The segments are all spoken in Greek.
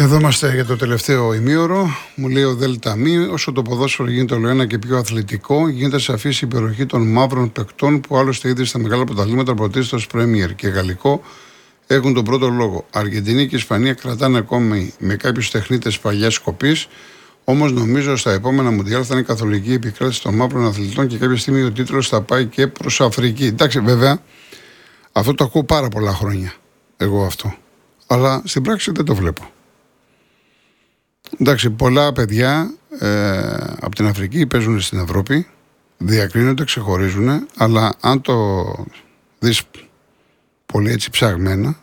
Εδώ είμαστε για το τελευταίο ημίωρο. Μου λέει ο Δέλτα Μη, όσο το ποδόσφαιρο γίνεται όλο ένα και πιο αθλητικό, γίνεται σαφής η υπεροχή των μαύρων παικτών που άλλωστε ήδη στα μεγάλα πρωταθλήματα πρωτίστως Premier και Γαλλικό έχουν τον πρώτο λόγο. Αργεντινή και Ισπανία κρατάνε ακόμη με κάποιους τεχνίτες παλιάς κοπής. Όμως νομίζω στα επόμενα Μουντιάλ θα είναι καθολική επικράτηση των μαύρων αθλητών και κάποια στιγμή ο τίτλος θα πάει και προς Αφρική. Εντάξει, βέβαια, αυτό το ακούω πάρα πολλά χρόνια. Εγώ αυτό. Αλλά στην πράξη δεν το βλέπω. Εντάξει, πολλά παιδιά από την Αφρική παίζουν στην Ευρώπη, διακρίνονται, ξεχωρίζουν, αλλά αν το δεις πολύ έτσι ψαγμένα,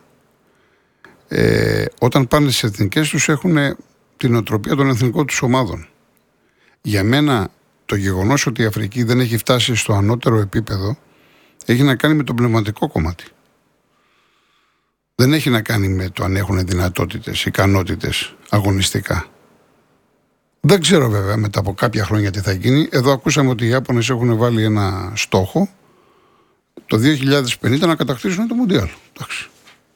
όταν πάνε στις εθνικές τους έχουν την οτροπία των εθνικών τους ομάδων. Για μένα το γεγονός ότι η Αφρική δεν έχει φτάσει στο ανώτερο επίπεδο έχει να κάνει με το πνευματικό κομμάτι. Δεν έχει να κάνει με το αν έχουν δυνατότητες, ικανότητες αγωνιστικά. Δεν ξέρω βέβαια μετά από κάποια χρόνια τι θα γίνει. Εδώ ακούσαμε ότι οι Ιάπωνες έχουν βάλει ένα στόχο το 2050 να κατακτήσουν το Μουντιάλ. Εντάξει.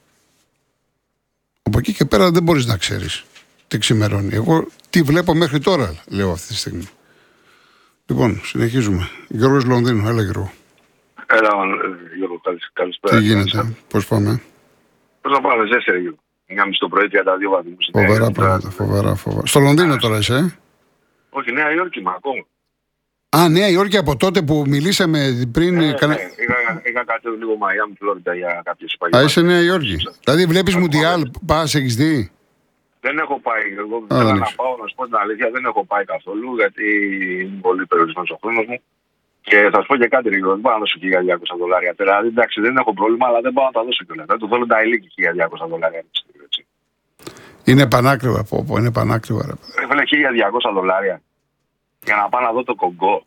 Από εκεί και πέρα δεν μπορείς να ξέρεις τι ξημερώνει. Εγώ τι βλέπω μέχρι τώρα, λέω αυτή τη στιγμή. Λοιπόν, συνεχίζουμε. Γιώργος Λονδίνου, έλα Γιώργο. Έλα Γιώργο, καλησπέρα. Τι γίνεται, πώς πάμε? Πώς να πάμε, ζέσαι ρε Γιώργο. 9.30 το πρωί, 32 βαθμούς. Φοβερά πράγματα, φοβερά. Στο Λονδίνο τώρα είσαι, Όχι, Νέα Υόρκη μα ακόμα. Α, Νέα Υόρκη από τότε που μιλήσαμε πριν. Είχα κάτι λίγο Μαϊάμι, Φλόριντα για κάποιες παγιές. Α, είσαι Νέα Υόρκη. Δηλαδή βλέπεις Μουντιάλ, πας, έχεις δει? Δεν έχω πάει. Εγώ θέλω να πάω, να σου πω την αλήθεια, δεν έχω πάει καθόλου γιατί είναι πολύ περιορισμένος ο χρόνος μου. Και θα σου πω και κάτι, Γιώργο, δεν πάω να δώσω $1.200. Δηλαδή, εντάξει, δεν έχω πρόβλημα, αλλά δεν πάω να τα δώσω κιόλας. Δεν του θέλω τα ηλίκη $1.200. Είναι πανάκριβα, είναι πανάκριβα. Έφερε $1.200 για να πάω να δω το Κογκό.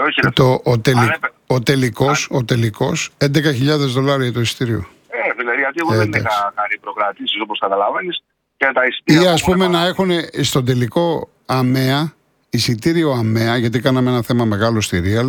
Ο τελικός, $11.000 το εισιτήριο. Δηλαδή, γιατί εγώ δεν είχα κάνει προκρατήσεις όπως καταλαβαίνεις. Και τα εισιτήρια. Ή ας πούμε να έχουν στον τελικό ΑΜΕΑ, εισιτήριο ΑΜΕΑ, γιατί κάναμε ένα θέμα μεγάλο στη Real,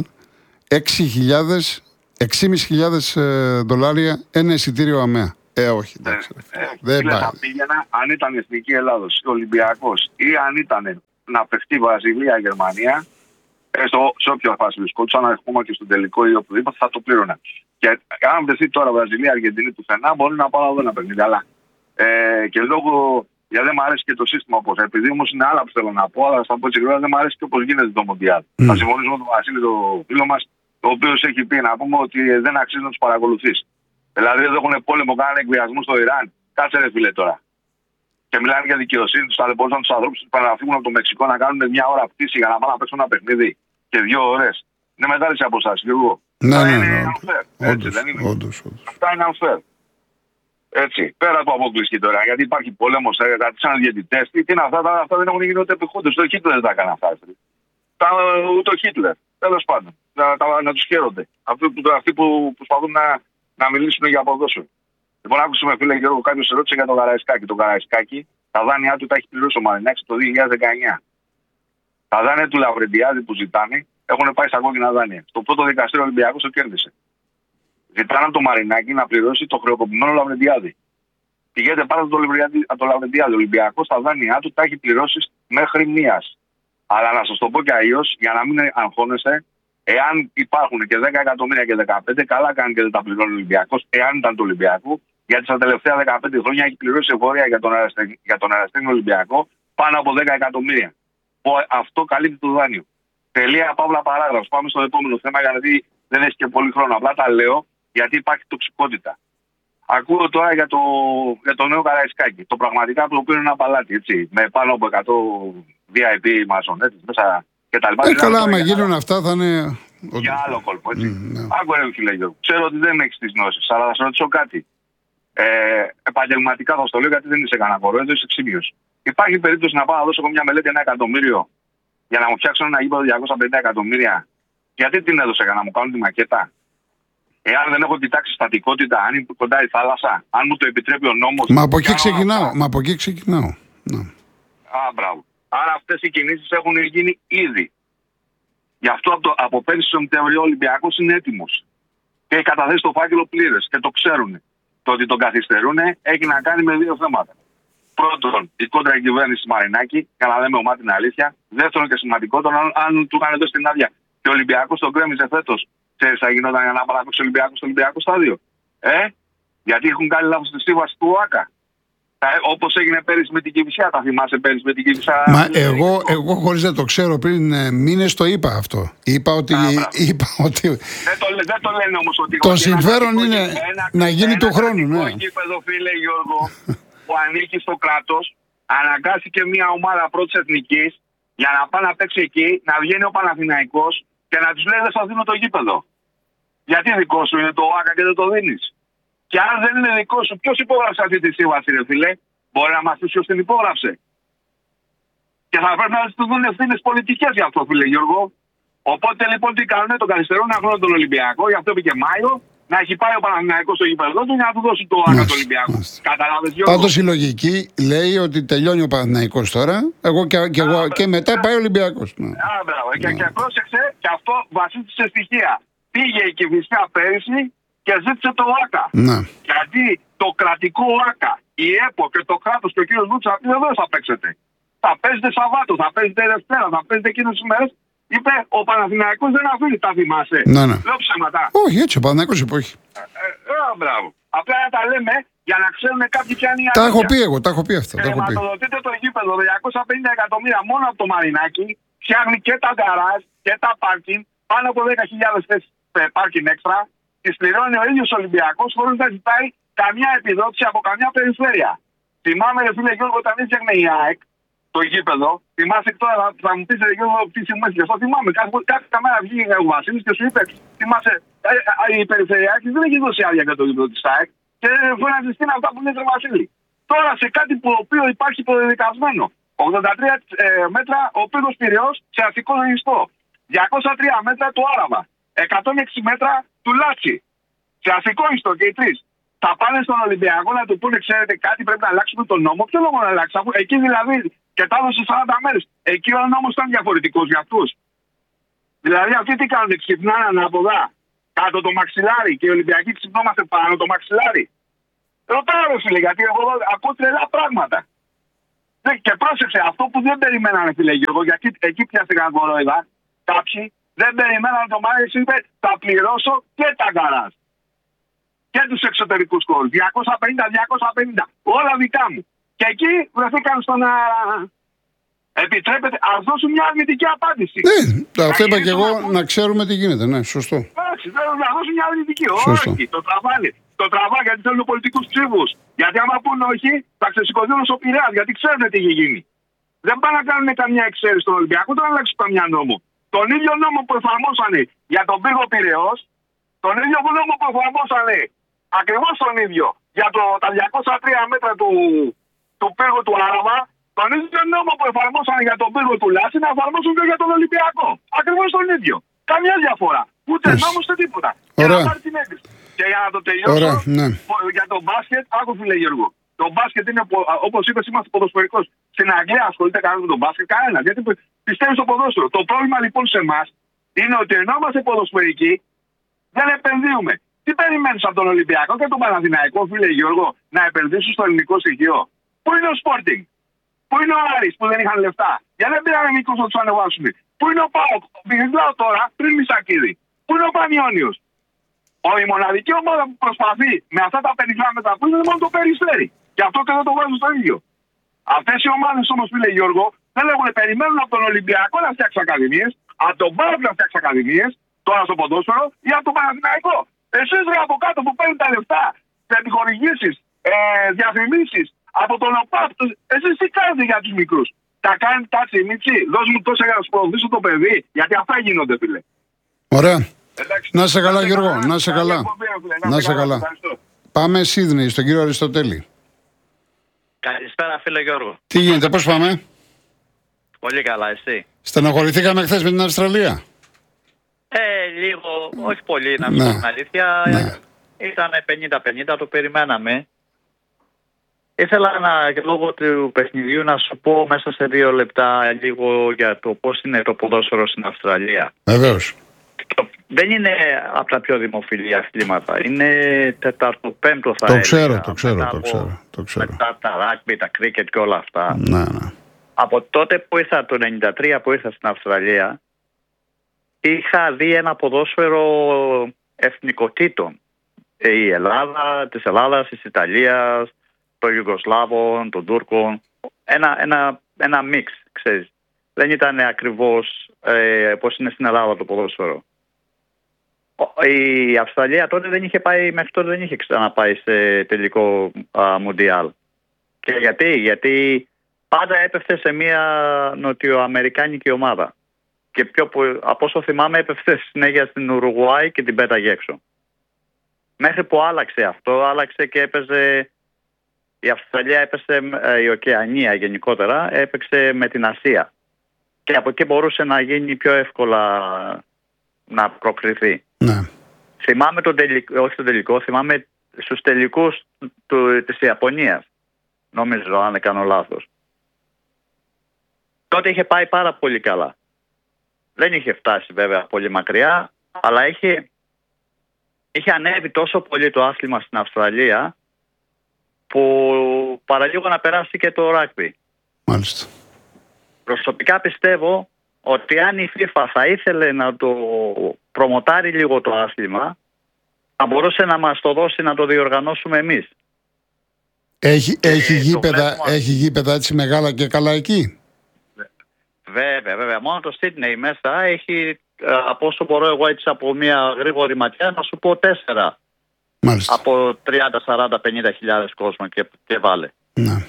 $6.500 ένα εισιτήριο ΑΜΕΑ. Όχι, εντάξει. Δεν θα πήγαινα αν ήταν Εθνική Ελλάδος, Ολυμπιακός ή αν ήταν να παιχτεί Βραζιλία-Γερμανία, σε όποια φάση βρισκόντουσαν, ακόμα και στον τελικό ή οπουδήποτε, θα το πλήρωνα. Και αν βρεθεί τώρα Βραζιλία-Αργεντινή πουθενά, μπορεί να πάω να δω ένα παιχνίδι. Αλλά και λόγω. Γιατί δεν μου αρέσει και το σύστημα όπως. Επειδή όμως είναι άλλα που θέλω να πω, αλλά θα πω έτσι γρήγορα, δεν μου αρέσει και όπως γίνεται το Μοντιάλ. Θα συμφωνήσω με τον Βασίλη, το φίλο μας, ο οποίος έχει πει να πούμε ότι δεν αξίζει να τους παρακολουθείς. Δηλαδή εδώ έχουν πόλεμο, κάνανε εκβιασμού στο Ιράν. Κάτσε ρε φίλε τώρα. Και μιλάνε για δικαιοσύνη, τους ταλαιπωρούσαν τους ανθρώπους που πάνε να φύγουν από το Μεξικό να κάνουν μια ώρα πτήση για να πάνε να παίξουν ένα παιχνίδι και 2 ώρες. Είναι μετάλληση από εσάς, λίγο. Ναι, Αυτά είναι unfair. Έτσι, πέρα από αποκλειστική τώρα, γιατί υπάρχει πόλεμος, σαν διαιτητές, τι είναι αυτά δεν έχουν γίνει ούτε επιχούντες. Το Χίτλερ δεν τα έκανε αυτά. Ούτε ο Χίτλερ, τέλος πάντων, να τους χαίρονται. Αυτοί που προσπαθούν να μιλήσουν για ποδόσφαιρο. Λοιπόν, άκουσα φίλε Γιώργο, κάποιος ρώτησε για τον Καραϊσκάκη. Το Καραϊσκάκη, τα δάνειά του τα έχει πληρώσει ο Μαρινάκης το 2019. Τα δάνεια του Λαβρεντιάδη που ζητάνε έχουν πάει στα κόκκινα δάνεια. Στο πρώτο δικαστήριο Ολυμπιακός το κέρδισε. Ζητάνε από το Μαρινάκη να πληρώσει το χρεοκοπημένο Λαβρεντιάδη. Πηγαίνετε πάρα από το Λαβρεντιάδη. Ο Ολυμπιακός τα δάνειά του τα έχει πληρώσει μέχρι μίας. Αλλά να σας το πω και αλλιώς, για να μην αγχώνεστε, εάν υπάρχουν και 10 εκατομμύρια και 15, καλά κάνει και δεν τα πληρώνει ο Ολυμπιακός, εάν ήταν το Ολυμπιακό, γιατί στα τελευταία 15 χρόνια έχει πληρώσει εφορία για τον αεραστέχνη Ολυμπιακό πάνω από 10 εκατομμύρια. Αυτό καλύπτει το δάνειο. Τελεία, παύλα, παράγραφος. Πάμε στο επόμενο θέμα, γιατί δεν έχει και πολύ χρόνο. Απλά τα λέω γιατί υπάρχει τοξικότητα. Ακούω τώρα για το νέο Καραϊσκάκη. Το πραγματικά το οποίο είναι ένα παλάτι, έτσι, με πάνω από 100 VIP μαζονέτες μέσα κτλ. Καλά, άμα γίνουν αυτά θα είναι. Για άλλο κόλπο, έτσι. Άκου ρε φίλε Γιώργο. Ξέρω ότι δεν έχεις τις γνώσεις, αλλά θα σε ρωτήσω κάτι. Επαγγελματικά θα στο λέω, γιατί δεν είσαι κανένα κορόιδο, είσαι ξύμιος. Υπάρχει περίπτωση να πάω να δώσω εγώ μια μελέτη 1 εκατομμύριο για να μου φτιάξουν ένα γήπεδο 250 εκατομμύρια? Γιατί την έδωσα, για να μου κάνουν τη μακέτα? Εάν δεν έχω κοιτάξει στατικότητα, αν είναι κοντά η θάλασσα, αν μου το επιτρέπει ο νόμος. Μα από εκεί ξεκινάω. Ναι. Μπράβο. Άρα αυτές οι κινήσεις έχουν γίνει ήδη. Γι' αυτό από πέρυσι τον Σεπτέμβριο ο Ολυμπιακός είναι έτοιμος. Και έχει καταθέσει το φάκελο πλήρες και το ξέρουν. Το ότι τον καθυστερούν έχει να κάνει με 2 θέματα. Πρώτον, η κόντρα κυβέρνηση Μαρινάκη, για να λέμε ομά την αλήθεια. Δεύτερον και σημαντικότερο, αν του είχαν δώσει την άδεια και ο Ολυμπιακός τον γκρέμιζε φέτος, ξέρεις, θα γινόταν για να παραπέξει ο Ολυμπιακός στο Ολυμπιακό στάδιο. Γιατί έχουν κάνει λάθος στη σύμβαση του ΟΑΚΑ. Όπως έγινε πέρυσι με την Κηφισιά, τα θυμάσαι πέρυσι με την Κηφισιά. Μα εγώ χωρίς να το ξέρω πριν μήνες το είπα αυτό. Είπα ότι. Δεν το λένε όμως ότι. Το συμφέρον είναι να γίνει του χρόνου. Ναι. Το γήπεδο, φίλε Γιώργο, που ανήκει στο κράτος, αναγκάστηκε μια ομάδα πρώτης εθνικής για να πάει να παίξει εκεί, να βγαίνει ο Παναθηναϊκός και να τους λέει δεν σας δίνω το γήπεδο. Γιατί δικό σου είναι το ΟΑΚΑ και δεν το δίνεις. Και αν δεν είναι δικό σου, ποιος υπόγραψε αυτή τη σύμβαση, ρε φίλε? Μπορεί να μας πει ποιος την υπόγραψε. Και θα πρέπει να του δουν ευθύνες πολιτικές για αυτό, φίλε Γιώργο. Οπότε λοιπόν τι κάνουν, τον καθυστερούν ένα χρόνο τον Ολυμπιακό, γι' αυτό είπε και Μάιο, να έχει πάει ο Παναθηναϊκός στο γήπεδο του για να του δώσει το ΟΑΚΑ του Ολυμπιακού. Καταλάβες, Γιώργο? Πάντως η λογική λέει ότι τελειώνει ο Παναθηναϊκός τώρα, και μετά πάει ο Ολυμπιακός. Μπράβο. Και πρόσεξε, και αυτό βασίζεται σε στοιχεία. Πήγε η Κηφισιά πέρυσι και ζήτησε το ΟΑΚΑ. Ναι. Γιατί το κρατικό ΟΑΚΑ, η ΕΠΟ και το κράτος και ο κύριος Λούτσα δεν θα παίξετε. Θα παίζετε Σαββάτο, θα παίζετε Δευτέρα, θα παίζετε εκείνες τις μέρες. Είπε ο Παναθηναϊκός δεν αφήνει, τα θυμάσαι. Ναι. Λέω ψέματα. Όχι, έτσι ο Παναθηναϊκός είπε όχι. Μπράβο. Απλά να τα λέμε για να ξέρουν κάποιοι ποια είναι η αλήθεια. Τα έχω πει εγώ, τα έχω πει αυτά. Χρηματοδοτείτε το γήπεδο 250 εκατομμύρια μόνο από το Μαρινάκι, φτιάχνει και τα γκαράζ και τα πάρκινγκ, πάνω από 10.000 θέσεις πάρκινγκ έξτρα. Τις πληρώνει ο ίδιος Ολυμπιακός χωρίς να ζητάει καμιά επιδότηση από καμιά περιφέρεια. Θυμάμαι, ρε φίλε Γιώργο, όταν έφτιαχνε η ΑΕΚ το γήπεδο, θυμάσαι τώρα, θα μου πεις, ρε Γιώργο, τι σημαίνει γι' αυτό. Θυμάμαι, κάθε μέρα βγήκε ο Βασίλης και σου είπε, θυμάσαι, η Περιφερειακή δεν έχει δώσει άδεια για το γήπεδο της ΑΕΚ και φαίνεται στην αυτά που λέει ο Βασίλη. Τώρα σε κάτι που οποίο υπάρχει προδεδικασμένο. 83 μέτρα ο πύργος Πειραιώς σε αστικό ρεγιστό. 203 μέτρα του Άραβα. 106 μέτρα του Λάτσι. Σε αστικό ιστό και οι τρεις. Θα πάνε στον Ολυμπιακό να του πούνε, ξέρετε κάτι, πρέπει να αλλάξουμε τον νόμο. Ποιο νόμο να αλλάξει? Εκεί δηλαδή και τα έδωσε 40 μέρες. Εκεί ο νόμος ήταν διαφορετικός για αυτούς. Δηλαδή αυτοί τι κάνουν, ξυπνάνε ανάποδα κάτω το μαξιλάρι και οι Ολυμπιακοί ξυπνόμαστε πάνω το μαξιλάρι. Ρωτάω, ρε φίλε, γιατί εγώ ακούω τρελά πράγματα. Και πρόσεξε, αυτό που δεν περιμένανε, φίλε Γιώργο, γιατί εκεί πιάστηκαν κορόιδα, κάποιοι δεν περιμένανε το Μάριο, είπε θα πληρώσω και τα γκαράζ. Και τους εξωτερικούς χώρους. 250, όλα δικά μου. Και εκεί βρεθήκαν στον. Επιτρέπεται, ας δώσουν μια αρνητική απάντηση. Ναι, αυτό είπα και εγώ, να ξέρουμε τι γίνεται. Ναι, σωστό. Εντάξει, να δώσουν μια αρνητική. Όχι, το τραβάνε. Το τραβάνε γιατί θέλουν πολιτικούς ψήφους. Γιατί άμα πούνε όχι, θα ξεσηκωθούν ο Πειραιάς, γιατί ξέρουν τι έχει γίνει. Δεν πάνε να κάνουν καμιά εξαίρεση στον Ολυμπιακό, δεν αλλάξουν καμιά νόμο. Τον ίδιο νόμο που εφαρμόσανε για τον πύργο Πειραιώς, τον ίδιο νόμο που εφαρμόσανε ακριβώς τον ίδιο για τα 203 μέτρα του πύργου του Άραβα, τον ίδιο νόμο που εφαρμόσανε για τον πύργο του Λάση να εφαρμόσουν και για τον Ολυμπιακό. Ακριβώς τον ίδιο. Καμιά διαφορά. Ούτε νόμος ούτε τίποτα. Και να πάρει την έγκριση. Και για να το τελειώσω, για τον μπάσκετ, άκου φίλε Γιώργο. Το μπάσκετ είναι, όπως είπες, είμαστε ποδοσφαιρικός. Στην Αγγλία ασχολείται κανένα με τον μπάσκετ, κανένα. Γιατί πιστεύει στο ποδόσφαιρο. Το πρόβλημα λοιπόν σε εμάς είναι ότι ενώ είμαστε ποδοσφαιρικοί, δεν επενδύουμε. Τι περιμένεις από τον Ολυμπιακό και τον Παναθηναϊκό, φίλε Γιώργο, να επενδύσουν στο ελληνικό στοιχείο? Πού είναι ο Sporting? Πού είναι ο Άρης που δεν είχαν λεφτά? Γιατί δεν πήραν μικρούς να τους ανεβάσουν? Πού είναι ο ΠΑΟΚ? Μιλάω τώρα πριν Μισακίδη. Πού είναι ο Πανιόνιος? Η μοναδική ομάδα που προσπαθεί με αυτά τα περιγράμματα που είναι μόνο το Περιστέρι. Και αυτό και δεν το βάζουν στο ίδιο. Αυτές οι ομάδες όμως, φίλε Γιώργο, δεν έχουν, περιμένουν από τον Ολυμπιακό να φτιάξει ακαδημίες, από τον ΠΑΟΚ να φτιάξει ακαδημίες, τώρα στο ποδόσφαιρο, ή από τον Παναθηναϊκό. Εσείς ρε από κάτω που παίρνουν τα λεφτά, σε επιχορηγήσεις, διαφημίσεις από τον ΟΠΑΠ, εσείς τι κάνετε για τους μικρούς? Τα κάνετε τάξη μίτσι, δώσ' μου τόσα για να σου προωθήσω το παιδί, γιατί αυτά γίνονται, φίλε. Ωραία. Εντάξει, να σε καλά, Γιώργο, να σε καλά. Να σε καλά. Πάμε Σίδνεϊ, στον κύριο Αριστοτέλη. Καλησπέρα, φίλε Γιώργο. Τι γίνεται, πώς πάμε? Πολύ καλά, εσύ? Στενοχωρηθήκαμε χθες με την Αυστραλία. Λίγο, όχι πολύ, να σου πω την αλήθεια. Ήταν 50-50, το περιμέναμε. Ήθελα λόγω του παιχνιδιού να σου πω μέσα σε 2 λεπτά λίγο για το πώς είναι το ποδόσφαιρο στην Αυστραλία. Βεβαίως. δεν είναι από τα πιο δημοφιλή αθλήματα. Είναι 4ο-5ο θα το έλεγα. Το ξέρω. Μετά από τα ράγμπι, τα κρίκετ και όλα αυτά. Ναι. Από τότε που ήρθα, το 1993 που ήρθα στην Αυστραλία, είχα δει ένα ποδόσφαιρο εθνικοτήτων. Η Ελλάδα, της Ελλάδας, της Ιταλίας, των Ιουγκοσλάβων, των Τούρκων. Ένα μίξ, ξέρεις. Δεν ήταν ακριβώς πώς είναι στην Ελλάδα το ποδόσφαιρο. Η Αυστραλία τότε μέχρι τότε δεν είχε ξαναπάει σε τελικό Μουντιάλ. Και γιατί πάντα έπεφτε σε μια νοτιοαμερικάνικη ομάδα. Και από όσο θυμάμαι έπεφτε συνέχεια στην Ουρουγουάη και την πέταγε έξω. Μέχρι που άλλαξε αυτό, άλλαξε και έπαιζε. Η Αυστραλία έπαιζε, η Οκεανία γενικότερα, έπαιξε με την Ασία. Και από εκεί μπορούσε να γίνει πιο εύκολα να προκριθεί. Ναι. Θυμάμαι θυμάμαι στους τελικούς της Ιαπωνίας. Νομίζω, αν δεν κάνω λάθος. Τότε είχε πάει πάρα πολύ καλά. Δεν είχε φτάσει βέβαια πολύ μακριά, αλλά είχε ανέβει τόσο πολύ το άθλημα στην Αυστραλία που παραλίγο να περάσει και το ράγμπι. Μάλιστα. Προσωπικά πιστεύω ότι αν η FIFA θα ήθελε να το προμοτάρει λίγο το άθλημα, θα μπορούσε να μας το δώσει να το διοργανώσουμε εμείς. Έχει γήπεδα έτσι μεγάλα και καλά εκεί? Βέβαια. Μόνο το Σίδνεϊ μέσα έχει, από όσο μπορώ εγώ έτσι από μια γρήγορη ματιά, να σου πω 4. Μάλιστα. Από 30-40-50 κόσμο και βάλε. Ναι.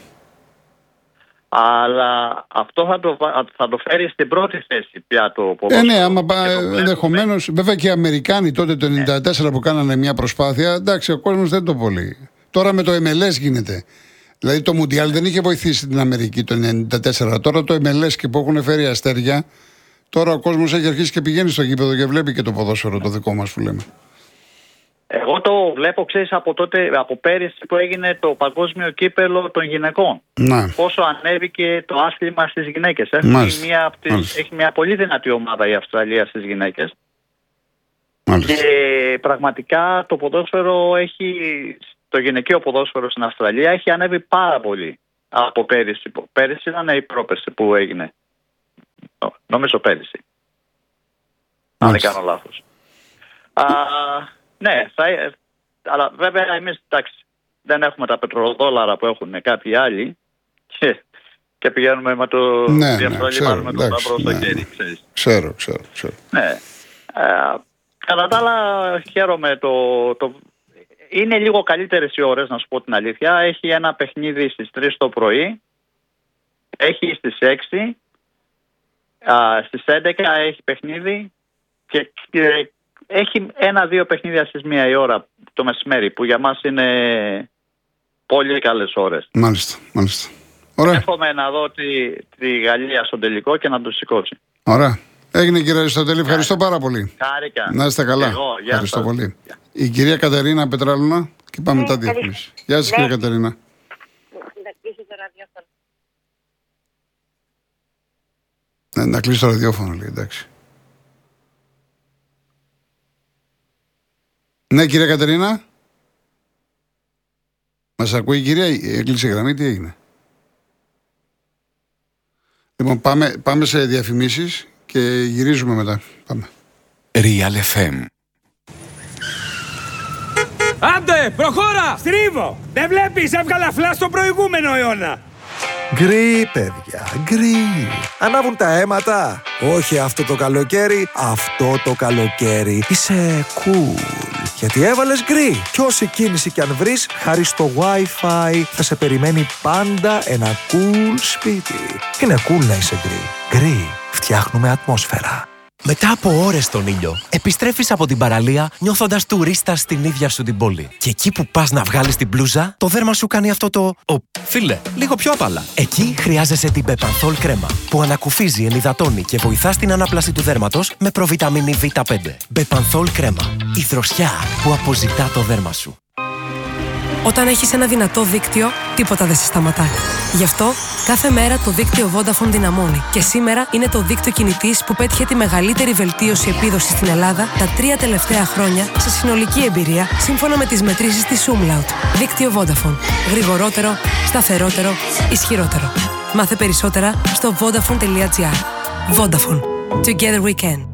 Αλλά αυτό θα το φέρει στην πρώτη θέση πια το ποδόσφαιρο. Ναι, άμα ενδεχομένως. Βέβαια και οι Αμερικάνοι τότε το 1994 που κάνανε μια προσπάθεια, εντάξει, ο κόσμος δεν το πολύ. Τώρα με το MLS γίνεται. Δηλαδή το Μουντιάλ δεν είχε βοηθήσει την Αμερική το 1994. Τώρα το MLS και που έχουν φέρει αστέρια, τώρα ο κόσμος έχει αρχίσει και πηγαίνει στο γήπεδο και βλέπει και το ποδόσφαιρο το δικό μας που λέμε. Εγώ το βλέπω, ξέρεις, από πέρυσι που έγινε το παγκόσμιο κύπελο των γυναικών. Ναι. Πόσο ανέβηκε το άθλημα στις γυναίκες. Έχει μια πολύ δυνατή ομάδα η Αυστραλία στις γυναίκες. Μάλιστα. Και πραγματικά το ποδόσφαιρο το γυναικείο ποδόσφαιρο στην Αυστραλία έχει ανέβει πάρα πολύ από πέρυσι. Πέρυσι ήταν η πρόπερση που έγινε. Νομίζω πέρυσι. Αν δεν κάνω λάθος. Ναι, αλλά βέβαια εμείς δεν έχουμε τα πετροδόλαρα που έχουν κάποιοι άλλοι και πηγαίνουμε με το διαστρολή με το σταυρό στο χέρι. Ξέρω. Ναι. Κατά τα άλλα χαίρομαι είναι λίγο καλύτερες οι ώρες, να σου πω την αλήθεια. Έχει ένα παιχνίδι στις 3 το πρωί, έχει στις 6, στις 11 έχει παιχνίδι και έχει 1-2 παιχνίδια στις 1 η ώρα το μεσημέρι, που για μας είναι πολύ καλές ώρες. Μάλιστα. Ωραία. Εύχομαι να δω τη Γαλλία στο τελικό και να το σηκώσει. Ωραία. Έγινε, κύριε Αριστοτέλη, ευχαριστώ πάρα πολύ. Χάρηκα. Να είστε καλά. Ευχαριστώ πολύ. Η κυρία Κατερίνα Πετράλουνα και πάμε μετά διαφήμιση. Γεια σας, κυρία Κατερίνα. Να κλείσει το ραδιόφωνο, λέει, εντάξει. Ναι, κυρία Κατερίνα. Μας ακούει η κυρία, έκλεισε η γραμμή, τι έγινε? Λοιπόν, πάμε σε διαφημίσεις και γυρίζουμε μετά. Πάμε. Real FM. Άντε, προχώρα! Στρίβω! Δεν βλέπεις, έβγαλα φλα στο προηγούμενο αιώνα. Γκρι, παιδιά, γκρι. Ανάβουν τα αίματα. Όχι αυτό το καλοκαίρι, αυτό το καλοκαίρι. Είσαι cool. Γιατί έβαλες γκρι. Κι όση κίνηση κι αν βρεις, χάρη στο Wi-Fi θα σε περιμένει πάντα ένα cool σπίτι. Είναι cool να είσαι γκρι. Γκρι. Φτιάχνουμε ατμόσφαιρα. Μετά από ώρες στον ήλιο, επιστρέφεις από την παραλία νιώθοντας τουρίστας στην ίδια σου την πόλη. Και εκεί που πας να βγάλεις την μπλούζα, το δέρμα σου κάνει αυτό το φίλε, λίγο πιο απαλά. Εκεί χρειάζεσαι την Bepanthol κρέμα, που ανακουφίζει, ενυδατώνει και βοηθά στην ανάπλαση του δέρματος με προβιταμίνη Β5. Bepanthol κρέμα. Η δροσιά που αποζητά το δέρμα σου. Όταν έχεις ένα δυνατό δίκτυο, τίποτα δεν σε σταματά. Γι' αυτό, κάθε μέρα το δίκτυο Vodafone δυναμώνει. Και σήμερα είναι το δίκτυο κινητής που πέτυχε τη μεγαλύτερη βελτίωση επίδοσης στην Ελλάδα τα 3 τελευταία χρόνια σε συνολική εμπειρία, σύμφωνα με τις μετρήσεις της Umlaut. Δίκτυο Vodafone. Γρηγορότερο, σταθερότερο, ισχυρότερο. Μάθε περισσότερα στο vodafone.gr. Vodafone. Together we can.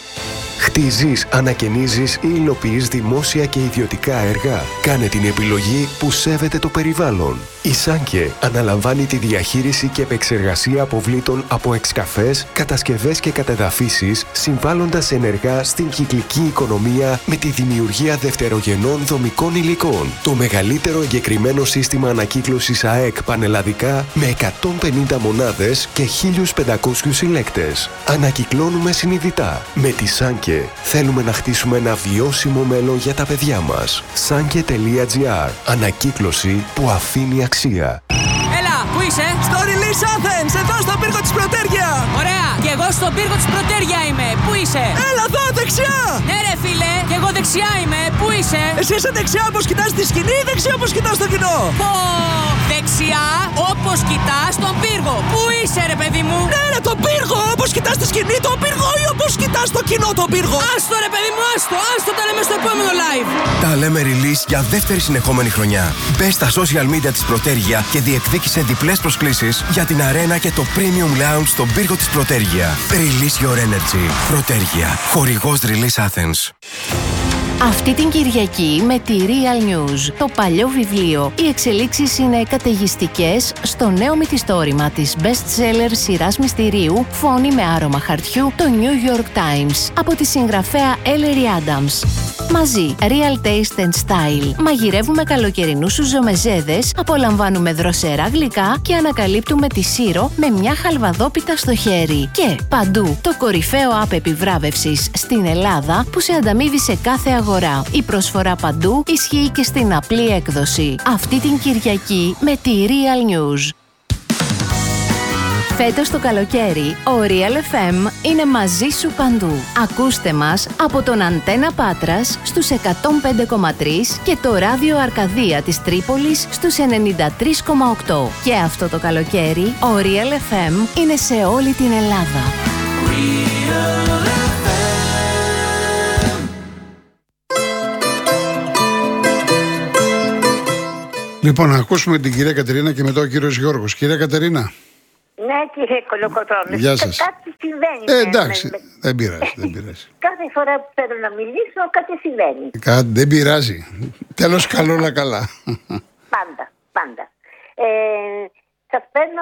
Χτίζεις, ανακαινίζεις ή υλοποιείς δημόσια και ιδιωτικά έργα. Κάνε την επιλογή που σέβεται το περιβάλλον. Η Σάνκε αναλαμβάνει τη διαχείριση και επεξεργασία αποβλήτων από εξκαφές, κατασκευές και κατεδαφίσεις, συμβάλλοντας ενεργά στην κυκλική οικονομία με τη δημιουργία δευτερογενών δομικών υλικών. Το μεγαλύτερο εγκεκριμένο σύστημα ανακύκλωσης ΑΕΚ πανελλαδικά με 150 μονάδες και 1.500 συλλέκτες. Ανακυκλώνουμε συνειδητά. Με τη Σάνκε θέλουμε να χτίσουμε ένα βιώσιμο μέλλον για τα παιδιά μας. Sanke.gr. Ανακύκλωση που αφήνει αξία. Έλα, πού είσαι? Στο Release Athens, εδώ στον πύργο της Πρωτέρια. Ωραία, και εγώ στον πύργο της Πρωτέρια είμαι. Πού είσαι? Έλα εδώ, δεξιά. Ναι ρε φίλε, και εγώ δεξιά είμαι. Πού είσαι? Εσύ είσαι δεξιά όπως κοιτάς τη σκηνή ή δεξιά όπως κοιτάς το κοινό? Πω, δεξιά όπως κοιτάς τον πύργο. Πού είσαι ρε παιδί μου? Ναι ρε, τον πύργο, όπως κοιτάς τη σκηνή τον πύργο ή όπως κοιτάς το κοινό τον πύργο? Άστο ρε παιδί μου, άστο, τα λέμε στο επόμενο live. Τα λέμε release για δεύτερη συνεχόμενη χρονιά. Μπες στα social media της Πρωτέρια και διεκδίκησε διπλές προσκλήσεις για την αρένα και το Premium Lounge στον πύργο της Πρωτέρια. Release your energy. Πρωτέρια. Χορηγός Release Athens. Αυτή την Κυριακή με τη Real News, το παλιό βιβλίο, οι εξελίξεις είναι καταιγιστικές στο νέο μυθιστόρημα της best-seller σειράς μυστηρίου «Φόνη με άρωμα χαρτιού», το New York Times, από τη συγγραφέα Ellery Adams. Μαζί, Real Taste and Style. Μαγειρεύουμε καλοκαιρινούς σουζομεζέδες, απολαμβάνουμε δροσερά γλυκά και ανακαλύπτουμε τη Σύρο με μια χαλβαδόπιτα στο χέρι. Και παντού, το κορυφαίο app επιβράβευσης στην Ελλάδα που σε ανταμείβει σε κάθε αγορά. Η προσφορά παντού ισχύει και στην απλή έκδοση. Αυτή την Κυριακή με τη Real News. Φέτος το καλοκαίρι, ο Real FM είναι μαζί σου παντού. Ακούστε μας από τον Αντένα Πάτρας στους 105,3 και το ράδιο Αρκαδία της Τρίπολης στους 93,8. Και αυτό το καλοκαίρι, ο Real FM είναι σε όλη την Ελλάδα. Λοιπόν, να ακούσουμε την κυρία Κατερίνα και μετά ο κύριος Γιώργος. Κυρία Κατερίνα. Ναι, κύριε Κολοκοτρώνη. Γεια σας. Κάτι συμβαίνει. Εντάξει, δεν πειράζει, δεν πειράζει. Κάθε φορά που θέλω να μιλήσω, κάτι συμβαίνει. Δεν πειράζει. Τέλος καλό όλα καλά. Πάντα. Σας παίρνω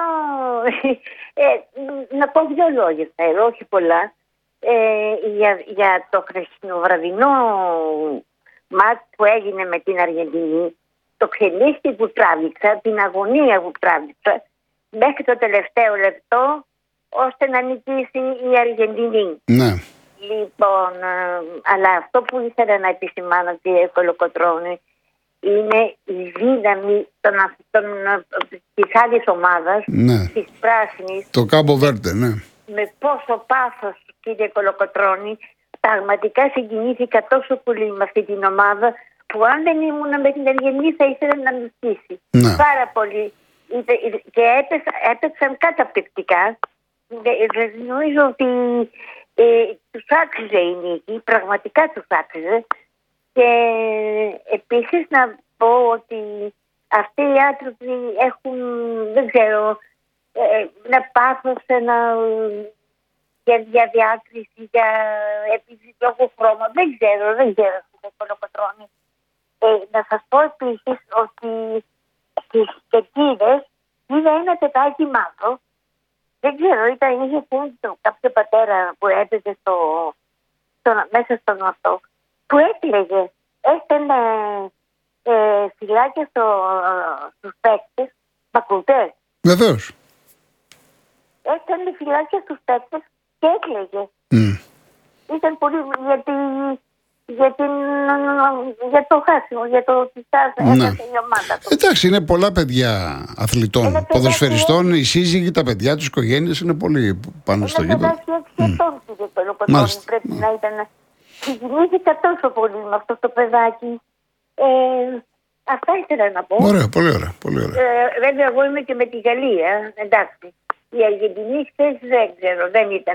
να πω 2 λόγια θέλω, όχι πολλά, για το χρησινοβραδινό μάτς που έγινε με την Αργεντινή. Το ξενύχτη που τράβηξα, την αγωνία που τράβηξα, μέχρι το τελευταίο λεπτό, ώστε να νικήσει η Αργεντινή. Ναι. Λοιπόν, αλλά αυτό που ήθελα να επισημάνω, κύριε Κολοκοτρώνη, είναι η δύναμη της άλλης ομάδας, ναι, της πράσινης. Το Κάμπο Βέρντε, ναι. Με πόσο πάθος, κύριε Κολοκοτρώνη, πραγματικά συγκινήθηκα τόσο πολύ με αυτή την ομάδα, που αν δεν ήμουν με την Αργεντινή θα ήθελα να νικήσει. Ναι. Πάρα πολύ. Και έπαιξαν καταπληκτικά. Νομίζω ότι τους άξιζε η νίκη, πραγματικά τους άξιζε. Και επίσης να πω ότι αυτοί οι άνθρωποι έχουν, δεν ξέρω, να πάθος για διάκριση, για επειδή λόγω χρώμα. Δεν ξέρω, κύριε Κολοκοτρώνη. Να σας πω επίσης ότι στις κετίδες είδα ένα τετάκι μαύρο. Δεν ξέρω, είχε κάποιο πατέρα που έπαιζε μέσα στον αυτό, που έκλαιγε. Έστελνε φυλάκια στους παίκτες. Μ' ακούτε? Βεβαίως. Έστελνε φυλάκια στους παίκτες και έκλαιγε. Ήταν πολύ για το χάσιμο, για το ότι έχασε η ομάδα του. Εντάξει, είναι πολλά παιδιά αθλητών, ποδοσφαιριστών, οι σύζυγοι, τα παιδιά τους, οι οικογένειες είναι πολύ πάνω στο γήπεδο. Ένα παιδάκι 6 ετών, κύριε Κολοκοτρώνη, πρέπει να ήταν. Συγκινήθηκα τόσο πολύ με αυτό το παιδάκι. Αυτά ήθελα να πω. Ωραία, πολύ ωραία. Πολύ ωραία. Βέβαια, εγώ είμαι και με τη Γαλλία. Εντάξει. Η Αργεντινή χθες δεν ξέρω, δεν ήταν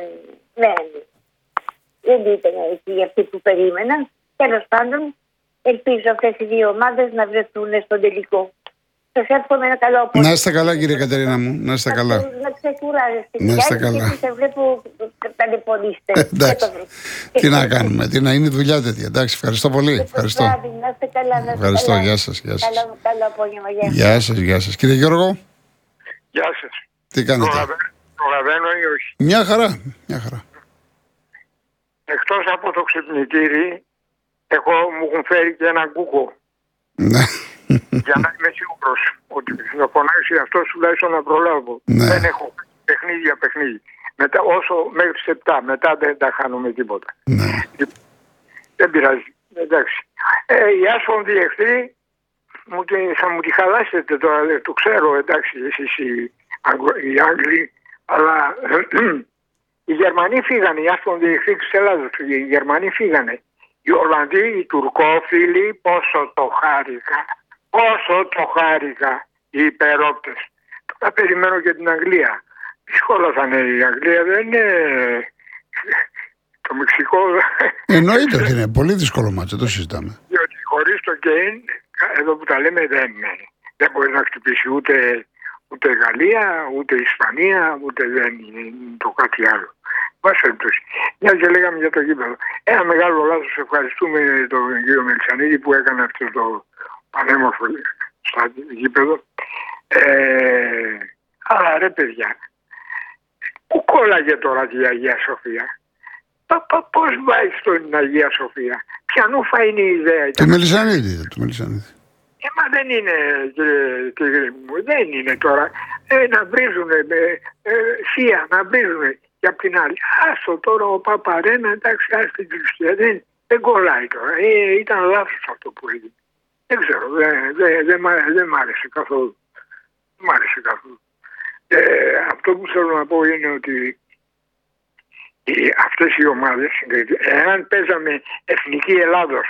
εκεί αυτοί που περίμεναν. Τέλος πάντων, ελπίζω αυτές οι δύο ομάδες να βρεθούν στον τελικό. Σας εύχομαι ένα καλό απόγευμα. Να είστε καλά, κύριε Κατερίνα μου. Να είστε καλά. Να ξεκουράζεστε. Να είστε καλά. Γιατί σε βλέπω ταλαιπωρήστε. Εντάξει. Τι να κάνουμε, είναι η δουλειά τέτοια. Εντάξει, ευχαριστώ πολύ. Ευχαριστώ. Να είστε καλά. Ευχαριστώ, γεια σας. Καλό απόγευμα. Γεια σας. Κύριε Γιώργο. Γεια σας. Τι κάνετε? Προλαβαίνω ή όχι? Μια χαρά. Εκτός από το ξυπνητήρι, μου έχουν φέρει και έναν κούκο. Ναι. Για να είμαι σίγουρος ότι θα φωνάξει αυτός τουλάχιστον να προλάβω. Ναι. Δεν έχω παιχνίδι. Μετά, όσο μέχρι τις 7, μετά δεν τα χάνουμε τίποτα. Ναι. Δεν πειράζει. Εντάξει. Οι άσφοντοι εχθροί θα μου τη χαλάσετε τώρα, το ξέρω, εντάξει, εσείς οι Άγγλοι, αλλά οι Γερμανοί φύγανε, οι άσφοντοι εχθροί της Ελλάδας, οι Γερμανοί φύγανε. Οι Ολλανδοί, οι Τουρκόφιλοι, πόσο το χάρηκα, οι υπερόπτες. Τώρα περιμένω και την Αγγλία. Δύσκολα θα είναι η Αγγλία, δεν είναι το Μεξικό. Εννοείται ότι είναι πολύ δύσκολο μάτσο, το συζητάμε. Διότι χωρίς το Κέιν, εδώ που τα λέμε, δεν μπορεί να χτυπήσει ούτε Γαλλία, ούτε Ισπανία, ούτε δεν είναι το κάτι άλλο. Μια και λέγαμε για το γήπεδο. Ένα μεγάλο λάθος, ευχαριστούμε τον κύριο Μελισσανίδη που έκανε αυτό το πανέμορφο στο γήπεδο. Αλλά ρε παιδιά, πού κόλλαγε τώρα η Αγία Σοφία? Πώς πάει στην Αγία Σοφία? Ποιανού είναι η ιδέα? Του Μελισσανίδη. Μα δεν είναι, κύριε μου, δεν είναι τώρα να βρίζουνε θεία, να βρίζουνε και απ' την άλλη. Άστο τώρα ο Παπαρένα, εντάξει, άστο την Χριστία, δεν κολλάει τώρα. Ήταν λάθος αυτό που έγινε. Δεν ξέρω, δεν μ' άρεσε καθόλου. Αυτό που θέλω να πω είναι ότι αυτές οι ομάδες, εάν παίζαμε Εθνική Ελλάδος,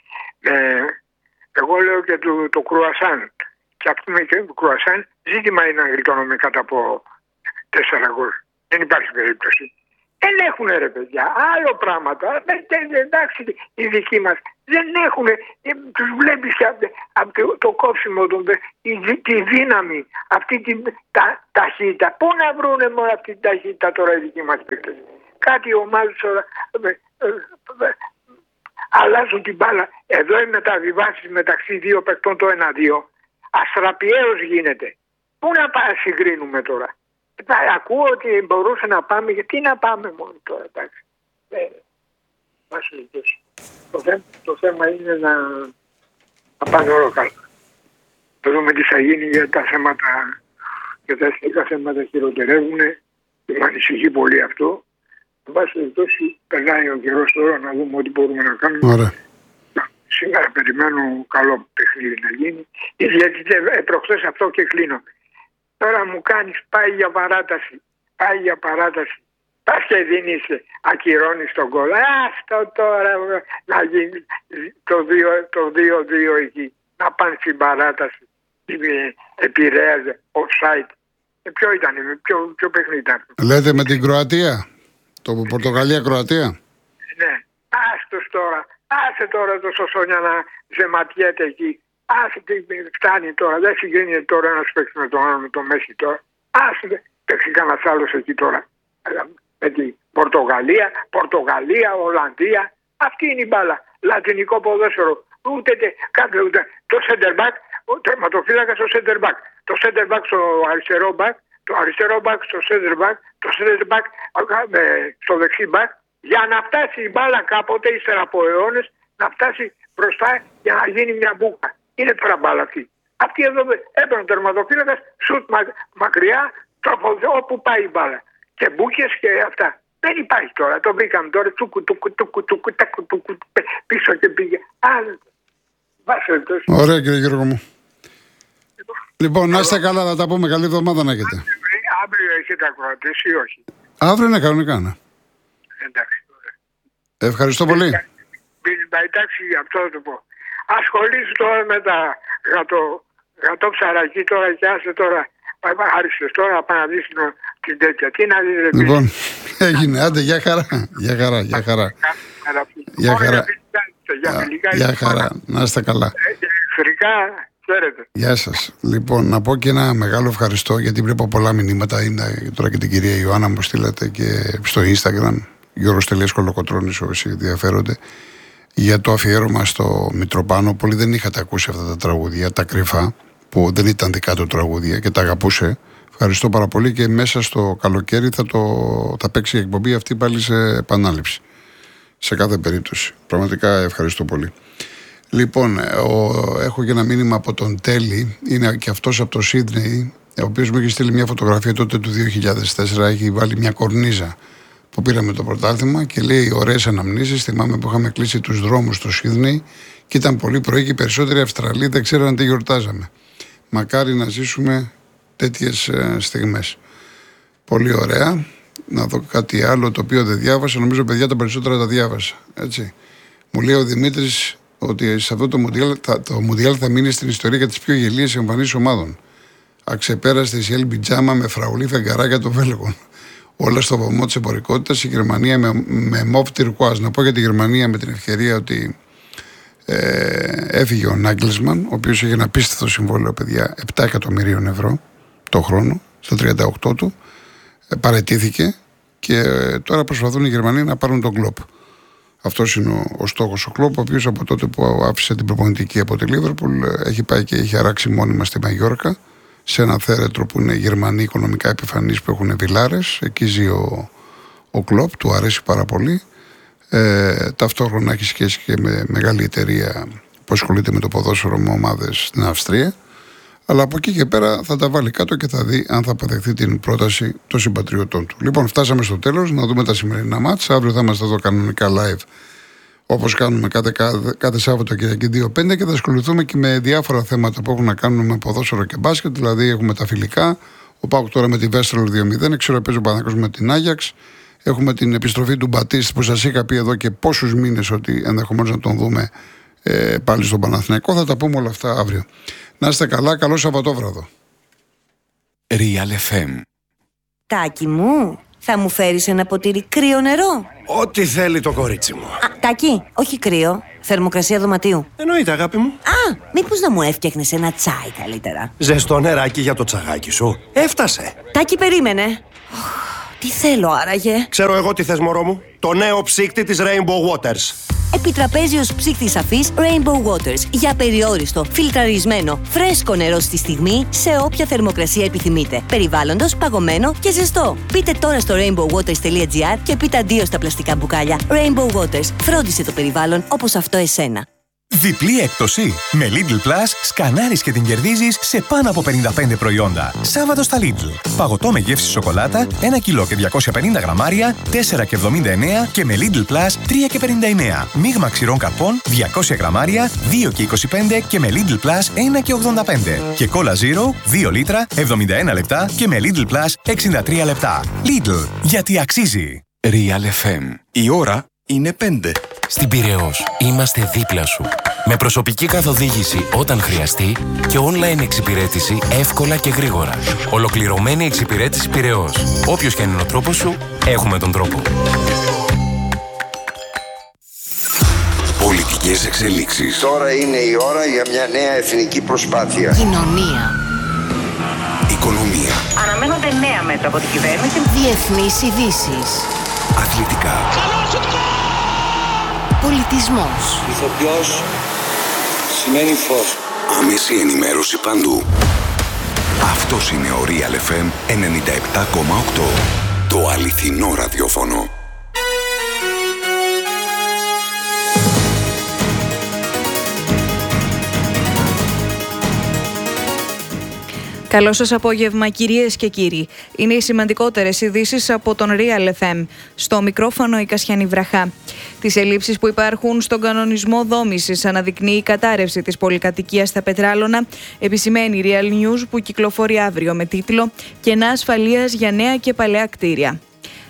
εγώ λέω και το κρουασάν, και αυτό με το κρουασάν, ζήτημα είναι να γλιτώνουμε κάτω από 4 γκολ. Δεν υπάρχει περίπτωση. Δεν έχουν ρε παιδιά, άλλο πράγματα. Εντάξει, οι δικοί μας δεν έχουν. Τους βλέπεις από το κόψιμο, τη δύναμη, αυτή την ταχύτητα. Πού να βρούνε μόνο αυτή την ταχύτητα τώρα οι δικοί μας παίκτες? Κάτι ομάδες τώρα αλλάζουν την μπάλα. Εδώ οι μεταβιβάσεις μεταξύ δύο παικτών το 1-2. Αστραπιαίος γίνεται. Πού να συγκρίνουμε τώρα? Ακούω ότι μπορούσε να πάμε, γιατί να πάμε μόνο τώρα, εντάξει. Το θέμα είναι να πάνε όλο καλά. Θα δούμε τι θα γίνει, για τα θέματα, για τα εθνικά θέματα χειροτερεύουν. Με ανησυχεί πολύ αυτό. Εν πάση περιπτώσει, περνάει ο καιρός τώρα να δούμε ό,τι μπορούμε να κάνουμε. Ωραία. Σήμερα περιμένω καλό παιχνίδι να γίνει. Γιατί προχθές αυτό και κλείνω. Τώρα μου κάνεις, πάει για παράταση. Πας και δίνεις, ακυρώνεις τον γκολ. Αυτό τώρα να γίνει το 2-2 εκεί. Να πάνε στην παράταση. Επηρέαζε, offside. Ποιο ήταν, ποιο παιχνίδι ήταν? Λέτε με την Κροατία, το Πορτογαλία-Κροατία. Ναι. Άσε τώρα το Σωσόνια να ζεματιέται εκεί. Φτάνει τώρα, δεν συγκρίνεται τώρα ένας παίκτης με τον άλλο, με το Μέση τώρα. Παίξει κανένας άλλος εκεί τώρα. Με την Πορτογαλία, Ολλανδία. Αυτή είναι η μπάλα. Λατινικό ποδόσφαιρο. Ούτε το center back, ο τερματοφύλακας στο center back. Το center back στο αριστερό back. Το αριστερό back στο center back. Το center back στο δεξί back. Για να φτάσει η μπάλα κάποτε, ύστερα από αιώνες, να φτάσει μπροστά για να γίνει μια μπούκα. Είναι τώρα μπάλα αυτή. Αυτή εδώ έπαιρνε ο τερματοφύλακας, σουτ μακριά, όπου πάει η μπάλα. Και μπούκες και αυτά. Δεν υπάρχει τώρα. Το βρήκαμε τώρα. Πίσω και πήγε. Ωραία, κύριε Γιώργο μου. Λοιπόν, να είστε καλά, θα τα πούμε. Καλή εβδομάδα να έχετε. Αύριο έχετε ακροατές ή όχι? Αύριο είναι κανονικά, ναι. Εντάξει. Ευχαριστώ πολύ. Εντάξει, αυτό θα το πω. ασχολείσαι τώρα με τα γατόψαρακή τώρα και άσε τώρα. Άρχισες τώρα να πάει να δεις την τέτοια. Τι να δεις, λοιπόν, έγινε. Άντε, για χαρά. Για χαρά. Για χαρά. Για χαρά. Να είστε καλά. Εχθρικά, ξέρετε. Γεια σας. Λοιπόν, να πω και ένα μεγάλο ευχαριστώ, γιατί βλέπω πολλά μηνύματα. Είναι τώρα και την κυρία Ιωάννα μου στείλατε και στο Instagram. Γιώργος.Κολοκοτρώνης, όσοι ενδιαφέρονται, για το αφιέρωμα στο Μητροπάνο. Πολλοί δεν είχατε ακούσει αυτά τα τραγούδια, τα κρυφά, που δεν ήταν δικά του τραγούδια και τα αγαπούσε. Ευχαριστώ πάρα πολύ και μέσα στο καλοκαίρι θα παίξει η εκπομπή αυτή πάλι σε επανάληψη. Σε κάθε περίπτωση. Πραγματικά ευχαριστώ πολύ. Λοιπόν, έχω και ένα μήνυμα από τον Τέλη, είναι και αυτός από το Σίδνεϊ, ο οποίος μου έχει στείλει μια φωτογραφία τότε του 2004, έχει βάλει μια κορνίζα που πήραμε το πρωτάθλημα και λέει ωραίες αναμνήσεις. Θυμάμαι που είχαμε κλείσει τους δρόμους στο Σίδνεϊ και ήταν πολύ πρωί και οι περισσότεροι Αυστραλοί δεν ξέραν τι γιορτάζαμε. Μακάρι να ζήσουμε τέτοιες στιγμές. Πολύ ωραία. Να δω κάτι άλλο το οποίο δεν διάβασα. Νομίζω, παιδιά, τα περισσότερα τα διάβασα. Έτσι. Μου λέει ο Δημήτρης ότι σε αυτό το Μουντιάλ θα μείνει στην ιστορία για τις πιο γελίες εμφανίσεις ομάδων. Αξεπέραστη η Σιέλ Μπιτζάμα με φραουλή φεγγαράκια των Βέλγων. Όλα στο βωμό της εμπορικότητας. Η Γερμανία με μοβ τυρκουάζ. Να πω για τη Γερμανία με την ευκαιρία ότι έφυγε ο Νάγκλσμαν, ο οποίος είχε ένα απίστευτο συμβόλαιο, παιδιά, 7 εκατομμυρίων ευρώ το χρόνο, στα 38 του. Παραιτήθηκε και τώρα προσπαθούν οι Γερμανοί να πάρουν τον Κλοπ. Αυτός είναι ο στόχος. Ο Κλοπ, ο οποίος από τότε που άφησε την προπονητική από τη Λίβερπουλ έχει πάει και έχει αράξει μόνιμα στη Μαγιόρκα, σε ένα θέρετρο που είναι Γερμανοί οικονομικά επιφανείς που έχουν βιλάρες. Εκεί ζει ο Κλοπ, του αρέσει πάρα πολύ. Ταυτόχρονα έχει σχέση και με μεγάλη εταιρεία που ασχολείται με το ποδόσφαιρο με ομάδες στην Αυστρία. Αλλά από εκεί και πέρα θα τα βάλει κάτω και θα δει αν θα αποδεχθεί την πρόταση των συμπατριωτών του. Λοιπόν, φτάσαμε στο τέλος. Να δούμε τα σημερινά μάτς. Αύριο θα είμαστε εδώ κανονικά live, όπως κάνουμε κάθε Σάββατο Κυριακή 2-5, και θα ασχοληθούμε και με διάφορα θέματα που έχουν να κάνουν με ποδόσφαιρο και μπάσκετ. Δηλαδή, έχουμε τα φιλικά. Ο ΠΑΟΚ τώρα με τη Βέστρολ 2-0. Ξέρω παίζει ο Παναθηναϊκός με την Άγιαξ. Έχουμε την επιστροφή του Μπατίστη που σας είχα πει εδώ και πόσους μήνες ότι ενδεχομένως να τον δούμε πάλι στον Παναθηναϊκό. Θα τα πούμε όλα αυτά αύριο. Να είστε καλά, καλό Σαββατόβραδο. Real FM. Τάκη μου, θα μου φέρεις ένα ποτήρι κρύο νερό? Ό,τι θέλει το κορίτσι μου. Τάκη, όχι κρύο, θερμοκρασία δωματίου. Εννοείται, αγάπη μου. Μήπως να μου έφτιαχνες ένα τσάι καλύτερα? Ζεστό νεράκι για το τσαγάκι σου. Έφτασε. Τάκη, περίμενε. Τι θέλω άραγε? Ξέρω εγώ τι θες, μωρό μου. Το νέο ψύκτη της Rainbow Waters. Επιτραπέζιος ψύκτης αφής Rainbow Waters. Για περιόριστο, φιλτραρισμένο, φρέσκο νερό στη στιγμή, σε όποια θερμοκρασία επιθυμείτε. Περιβάλλοντος, παγωμένο και ζεστό. Μπείτε τώρα στο rainbowwaters.gr και πείτε αντίο στα πλαστικά μπουκάλια. Rainbow Waters. Φρόντισε το περιβάλλον όπως αυτό εσένα. Διπλή έκπτωση. Με Lidl Plus σκανάρεις και την κερδίζεις σε πάνω από 55 προϊόντα. Σάββατο στα Lidl. Παγωτό με γεύση σοκολάτα, 1 κιλό και 250 γραμμάρια, 4,79 και με Lidl Plus 3,59. Μείγμα ξηρών καρπών, 200 γραμμάρια, 2,25 και με Lidl Plus 1,85. Και Cola Zero, 2 λίτρα, 71 λεπτά και με Lidl Plus 63 λεπτά. Lidl, γιατί αξίζει. Real FM. Η ώρα είναι 5. Στην Πειραιώς είμαστε δίπλα σου. Με προσωπική καθοδήγηση όταν χρειαστεί και online εξυπηρέτηση εύκολα και γρήγορα. Ολοκληρωμένη εξυπηρέτηση Πειραιώς. Όποιος και αν είναι ο τρόπος σου, έχουμε τον τρόπο. Πολιτικές εξελίξεις. Τώρα είναι η ώρα για μια νέα εθνική προσπάθεια. Κοινωνία. Οικονομία. Αναμένονται νέα μέτρα από την κυβέρνηση. Διεθνείς ειδήσεις. Αθλητικά. Πολιτισμός. Ηθοποιός σημαίνει φως. Άμεση ενημέρωση παντού. Αυτός είναι ο Real FM 97,8. Το αληθινό ραδιόφωνο. Καλό σας απόγευμα, κυρίες και κύριοι. Είναι οι σημαντικότερες ειδήσεις από τον Real FM. Στο μικρόφωνο η Κασιανή Βραχά. Τις ελλείψεις που υπάρχουν στον κανονισμό δόμησης αναδεικνύει η κατάρρευση της πολυκατοικίας στα Πετράλωνα, επισημαίνει η Real News που κυκλοφορεί αύριο με τίτλο «Κενά ασφαλείας για νέα και παλαιά κτίρια».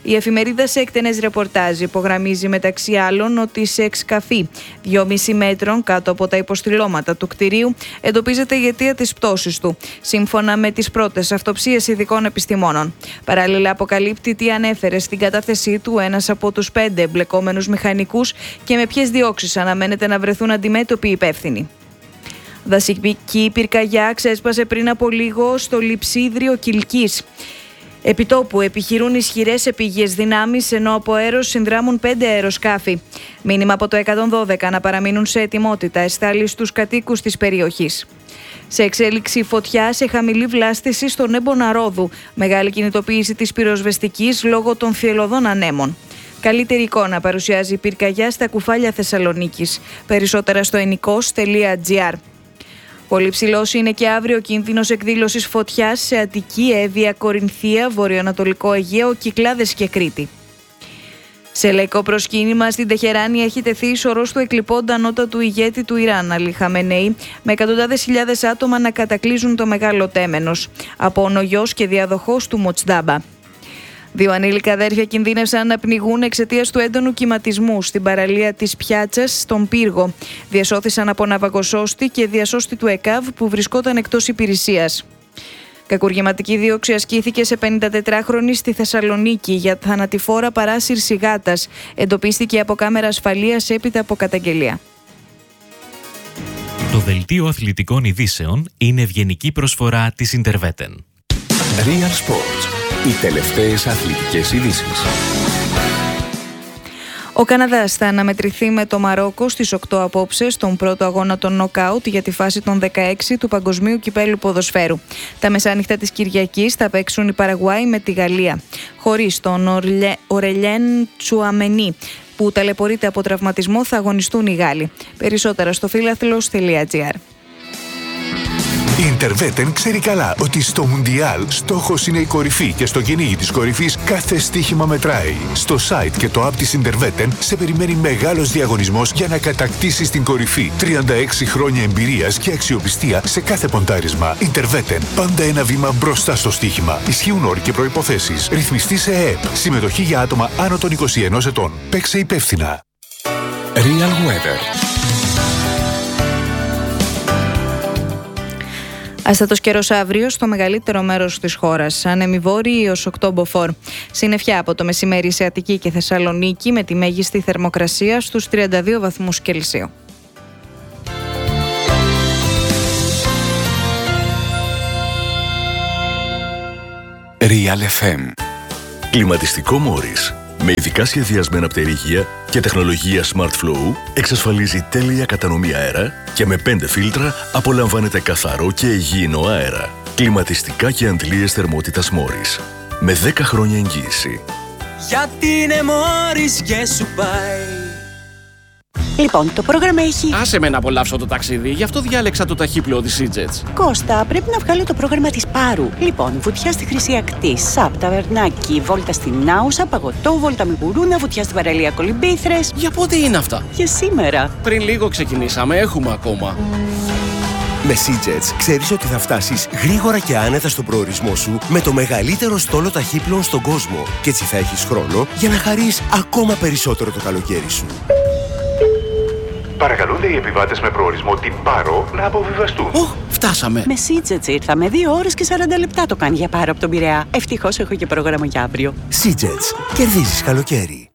Η εφημερίδα σε εκτενές ρεπορτάζ υπογραμμίζει μεταξύ άλλων ότι σε εξκαφή 2,5 μέτρων κάτω από τα υποστηλώματα του κτηρίου εντοπίζεται η αιτία της πτώσης του, σύμφωνα με τις πρώτες αυτοψίες ειδικών επιστημόνων. Παράλληλα, αποκαλύπτει τι ανέφερε στην κατάθεσή του ένας από τους 5 εμπλεκόμενους μηχανικούς και με ποιες διώξεις αναμένεται να βρεθούν αντιμέτωποι υπεύθυνοι. Δασική πυρκαγιά ξέσπασε πριν από λίγο στο λειψίδριο Κιλκής. Επιτόπου επιχειρούν ισχυρές επίγειες δυνάμεις, ενώ από αέρος συνδράμουν 5 αεροσκάφη. Μήνυμα από το 112 να παραμείνουν σε ετοιμότητα εστάλει στους κατοίκους της περιοχής. Σε εξέλιξη φωτιά σε χαμηλή βλάστηση στον έμπονα Ρόδου. Μεγάλη κινητοποίηση της πυροσβεστικής λόγω των θυελλωδών ανέμων. Καλύτερη εικόνα παρουσιάζει η πυρκαγιά στα κουφάλια Θεσσαλονίκης. Περισσότερα στο ενικός.gr. Πολύ ψηλός είναι και αύριο κίνδυνος εκδήλωσης φωτιάς σε Αττική, Εύβοια, Κορινθία, Βορειοανατολικό Αιγαίο, Κυκλάδες και Κρήτη. Σε λαϊκό προσκύνημα στην Τεχεράνη έχει τεθεί η σωρός του εκλειπώντα ανώτατου ηγέτη του Ιράν, Αλή Χαμενέη, με εκατοντάδες χιλιάδες άτομα να κατακλείζουν το μεγάλο τέμενος, από ονογιός και διαδοχός του Μοτσδάμπα. 2 ανήλικα αδέρφια κινδύνευσαν να πνιγούν εξαιτίας του έντονου κυματισμού στην παραλία της Πιάτσας στον Πύργο. Διασώθησαν από ναυαγοσώστη και διασώστη του ΕΚΑΒ που βρισκόταν εκτός υπηρεσίας. Κακουργηματική δίωξη ασκήθηκε σε 54χρονη στη Θεσσαλονίκη για θανατηφόρα παράσυρση γάτας. Εντοπίστηκε από κάμερα ασφαλείας έπειτα από καταγγελία. Το δελτίο αθλητικών ειδήσεων είναι ευγενική προσφορά της Interveten. Real Sports. Οι τελευταίες αθλητικές ειδήσεις. Ο Καναδάς θα αναμετρηθεί με το Μαρόκο στις 8 απόψε στον πρώτο αγώνα των νοκάουτ για τη φάση των 16 του Παγκοσμίου Κυπέλλου Ποδοσφαίρου. Τα μεσάνυχτα της Κυριακής θα παίξουν η Παραγουάη με τη Γαλλία, χωρίς τον Ορελιέν Τσουαμενί, που ταλαιπωρείται από τραυματισμό, θα αγωνιστούν οι Γάλλοι. Περισσότερα στο philathlon.gr. Η Interveten ξέρει καλά ότι στο Μουντιάλ στόχος είναι η κορυφή και στο κυνήγι της κορυφής κάθε στοίχημα μετράει. Στο site και το app της Interveten σε περιμένει μεγάλος διαγωνισμός για να κατακτήσεις την κορυφή. 36 χρόνια εμπειρίας και αξιοπιστία σε κάθε ποντάρισμα. Interveten. Πάντα ένα βήμα μπροστά στο στοίχημα. Ισχύουν όροι και προϋποθέσεις. Ρυθμιστή σε ΕΕΠ. Συμμετοχή για άτομα άνω των 21 ετών. Παίξε υπεύθυνα. Real Weather. Αστατός καιρός αύριο στο μεγαλύτερο μέρος της χώρας. Άνεμοι βόρειοι έως 8 μποφόρ. Συννεφιά από το μεσημέρι σε Αττική και Θεσσαλονίκη με τη μέγιστη θερμοκρασία στους 32 βαθμούς Κελσίου. Real FM. Κλιματιστικό Μόρις. Με ειδικά σχεδιασμένα πτερίγια και τεχνολογία Smart Flow εξασφαλίζει τέλεια κατανομή αέρα και με 5 φίλτρα απολαμβάνετε καθαρό και υγιεινό αέρα. Κλιματιστικά και αντλίες θερμότητας Μόρις. Με 10 χρόνια εγγύηση. Γιατί είναι Μόρις και σου πάει. Λοιπόν, το πρόγραμμα έχει... Άσε με να απολαύσω το ταξίδι, γι' αυτό διάλεξα το ταχύπλοο της EasyJet. Κώστα, πρέπει να βγάλω το πρόγραμμα της Πάρου. Λοιπόν, βουτιά στη Χρυσή Ακτή, ΣΑΠ, Ταβερνάκι, βόλτα στην Άουσα, παγωτό, βόλτα με γουρούνα, βουτιά στην παραλία Κολυμπήθρες. Για πότε είναι αυτά? Για σήμερα. Πριν λίγο ξεκινήσαμε, έχουμε ακόμα. Με SeaJets ξέρεις ότι θα φτάσεις γρήγορα και άνετα στον προορισμό σου με το μεγαλύτερο στόλο ταχύπλων στον κόσμο. Και έτσι θα έχεις χρόνο για να χαρείς ακόμα περισσότερο το καλοκαίρι σου. Παρακαλούνται οι επιβάτες με προορισμό την Πάρο να αποβιβαστούν. Φτάσαμε. Με SeaJets ήρθαμε. 2 ώρες και 40 λεπτά το κάνει για Πάρο από τον Πειραιά. Ευτυχώς έχω και πρόγραμμα για αύριο. SeaJets. Κερδίζεις καλοκαίρι.